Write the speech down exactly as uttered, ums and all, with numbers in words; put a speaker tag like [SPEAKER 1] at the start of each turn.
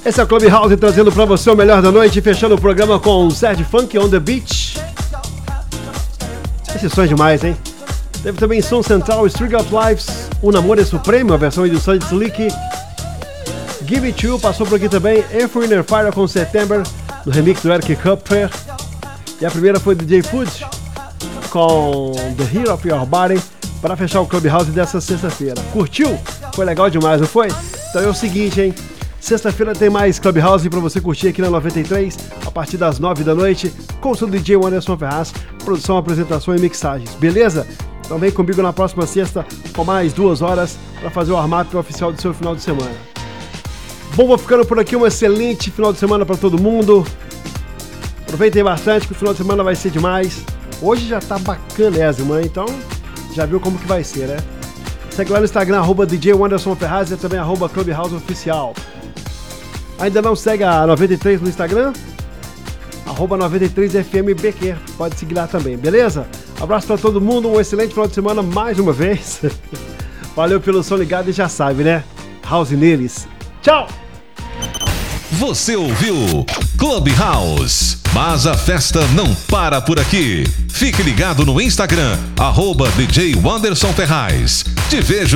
[SPEAKER 1] Esse é o Clubhouse trazendo pra você o melhor da noite, fechando o programa com Sad Funk on the Beach. Esses sons demais, hein? Teve também Som Central, String of Lives, Un Amore Supremo, a versão de Sandy Slick. Give It To You passou por aqui também, Earth, Wind and Fire com September, no remix do Eric Kupfer. E a primeira foi D J Food com The Hero of Your Body, para fechar o Clubhouse dessa sexta-feira. Curtiu? Foi legal demais, não foi? Então é o seguinte, hein? Sexta-feira tem mais Clubhouse para você curtir aqui na noventa e três, a partir das nove da noite, com o seu D J Anderson Ferraz, produção, apresentação e mixagens, beleza? Então vem comigo na próxima sexta com mais duas horas para fazer o warm-up oficial do seu final de semana. Bom, vou ficando por aqui, um excelente final de semana para todo mundo. Aproveitem bastante que o final de semana vai ser demais. Hoje já tá bacanésimo, né? Então já viu como que vai ser, né? Segue lá no Instagram, arroba D J Anderson Ferraz e também arroba Clubhouse Oficial. Ainda não segue a noventa e três no Instagram? arroba noventa e três F M B Q. Pode seguir lá também, beleza? Abraço pra todo mundo, um excelente final de semana mais uma vez. Valeu pelo som ligado e já sabe, né? House neles. Tchau!
[SPEAKER 2] Você ouviu Clubhouse, mas a festa não para por aqui. Fique ligado no Instagram, arroba D J Anderson Ferraz. Te vejo